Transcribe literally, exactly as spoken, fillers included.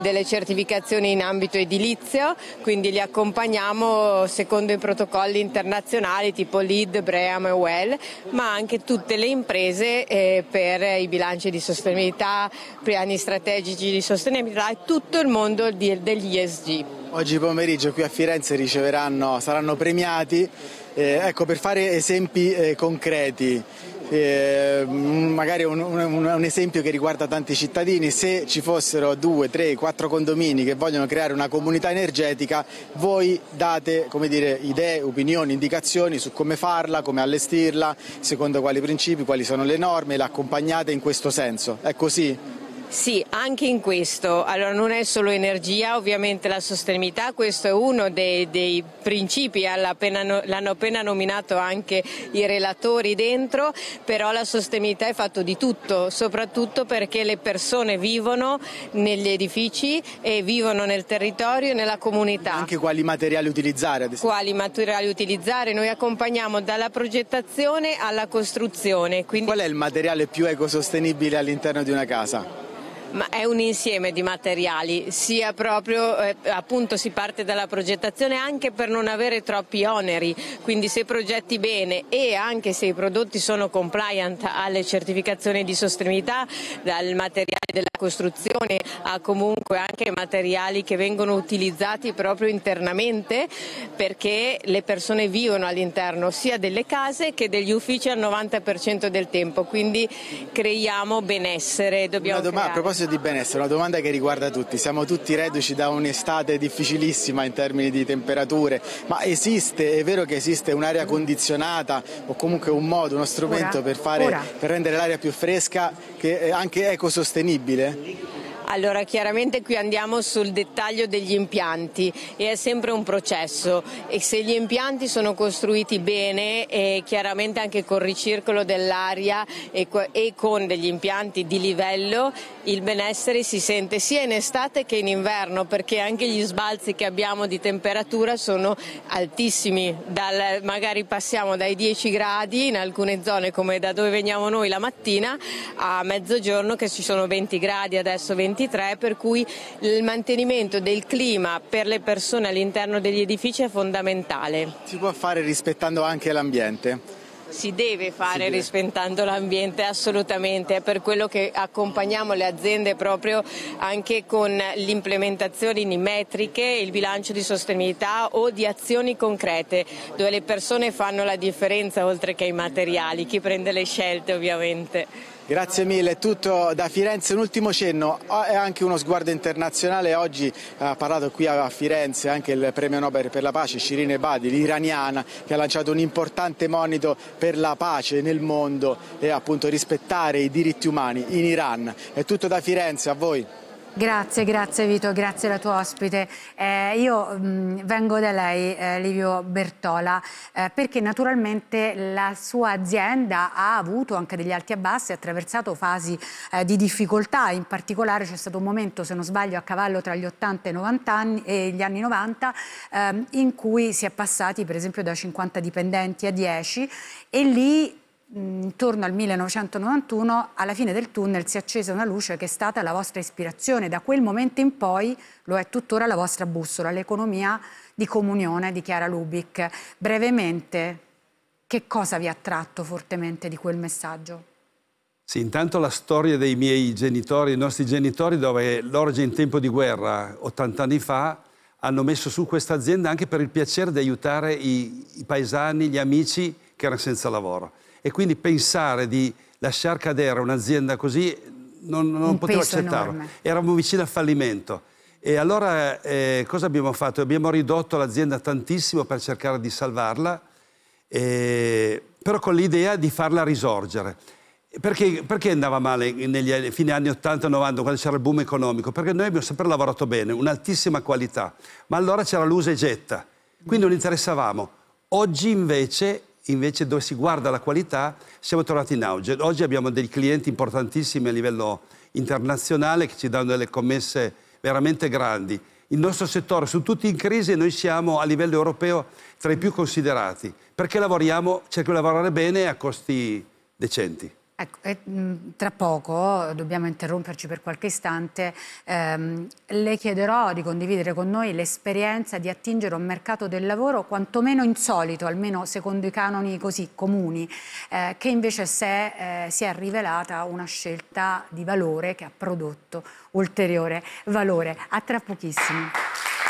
delle certificazioni in ambito edilizio, quindi li accompagniamo secondo i protocolli internazionali tipo LEED, BREEAM e WELL, ma anche tutte le imprese eh, per i bilanci di sostenibilità, piani strategici di sostenibilità e tutto il mondo di, degli E S G. Oggi pomeriggio qui a Firenze riceveranno, saranno premiati, eh, ecco, per fare esempi eh, concreti. Eh, magari un, un, un esempio che riguarda tanti cittadini: se ci fossero due, tre, quattro condomini che vogliono creare una comunità energetica, voi date, come dire, idee, opinioni, indicazioni su come farla, come allestirla, secondo quali principi, quali sono le norme, la accompagnate in questo senso. È così? Sì, anche in questo. Allora non è solo energia, ovviamente la sostenibilità, questo è uno dei, dei principi, l'hanno appena nominato anche i relatori dentro, però la sostenibilità è fatto di tutto, soprattutto perché le persone vivono negli edifici e vivono nel territorio e nella comunità. Anche quali materiali utilizzare? Ad esempio. Quali materiali utilizzare? Noi accompagniamo dalla progettazione alla costruzione. Quindi... Qual è il materiale più ecosostenibile all'interno di una casa? Ma è un insieme di materiali, sia proprio eh, appunto si parte dalla progettazione anche per non avere troppi oneri, quindi se progetti bene e anche se i prodotti sono compliant alle certificazioni di sostenibilità, dal materiale della costruzione a comunque anche materiali che vengono utilizzati proprio internamente, perché le persone vivono all'interno sia delle case che degli uffici al novanta per cento del tempo, quindi creiamo benessere. Dobbiamo Una domanda, a proposito di benessere, una domanda che riguarda tutti: siamo tutti reduci da un'estate difficilissima in termini di temperature, ma esiste, è vero che esiste un'aria condizionata o comunque un modo, uno strumento ora, per, fare, per rendere l'aria più fresca, che è anche ecosostenibile? Allora chiaramente qui andiamo sul dettaglio degli impianti e è sempre un processo, e se gli impianti sono costruiti bene e chiaramente anche col ricircolo dell'aria e, e con degli impianti di livello, il benessere si sente sia in estate che in inverno, perché anche gli sbalzi che abbiamo di temperatura sono altissimi, Dal, magari passiamo dai dieci gradi in alcune zone come da dove veniamo noi la mattina a mezzogiorno che ci sono venti gradi, adesso ventitré, per cui il mantenimento del clima per le persone all'interno degli edifici è fondamentale. Si può fare rispettando anche l'ambiente? Si deve fare si deve. rispettando l'ambiente, assolutamente, è per quello che accompagniamo le aziende proprio anche con l'implementazione di metriche, il bilancio di sostenibilità o di azioni concrete, dove le persone fanno la differenza oltre che i materiali, chi prende le scelte ovviamente. Grazie mille, è tutto da Firenze. Un ultimo cenno, è anche uno sguardo internazionale. Oggi ha parlato qui a Firenze anche il premio Nobel per la pace Shirin Ebadi, l'iraniana, che ha lanciato un importante monito per la pace nel mondo e appunto rispettare i diritti umani in Iran. È tutto da Firenze, a voi. Grazie, grazie Vito, grazie alla tua ospite. Eh, io mh, vengo da lei, eh, Livio Bertola, eh, perché naturalmente la sua azienda ha avuto anche degli alti e bassi, ha attraversato fasi eh, di difficoltà. In particolare c'è stato un momento, se non sbaglio, a cavallo tra gli ottanta e, novanta anni, e gli anni novanta, ehm, in cui si è passati per esempio da cinquanta dipendenti a dieci, e lì intorno al millenovecentonovantuno, alla fine del tunnel si è accesa una luce che è stata la vostra ispirazione. Da quel momento in poi lo è tuttora la vostra bussola, l'economia di comunione di Chiara Lubich. Brevemente, che cosa vi ha attratto fortemente di quel messaggio? Sì, intanto la storia dei miei genitori, i nostri genitori, dove loro già in tempo di guerra, ottanta anni fa, hanno messo su questa azienda anche per il piacere di aiutare i, i paesani, gli amici che erano senza lavoro. E quindi pensare di lasciar cadere un'azienda così non, non potevo accettarlo. Enorme. Eravamo vicini al fallimento. E allora eh, cosa abbiamo fatto? Abbiamo ridotto l'azienda tantissimo per cercare di salvarla, eh, però con l'idea di farla risorgere. Perché, perché andava male negli fine anni ottanta novanta, quando c'era il boom economico? Perché noi abbiamo sempre lavorato bene, un'altissima qualità, ma allora c'era l'usa e getta, quindi non interessavamo. Oggi invece... Invece dove si guarda la qualità siamo tornati in auge. Oggi abbiamo dei clienti importantissimi a livello internazionale che ci danno delle commesse veramente grandi. Il nostro settore, su tutti in crisi, noi siamo a livello europeo tra i più considerati, perché lavoriamo, cerchiamo di lavorare bene a costi decenti. Ecco, e, mh, tra poco dobbiamo interromperci per qualche istante. Ehm, le chiederò di condividere con noi l'esperienza di attingere un mercato del lavoro quantomeno insolito, almeno secondo i canoni così comuni, eh, che invece se, eh, si è rivelata una scelta di valore che ha prodotto ulteriore valore. A tra pochissimo.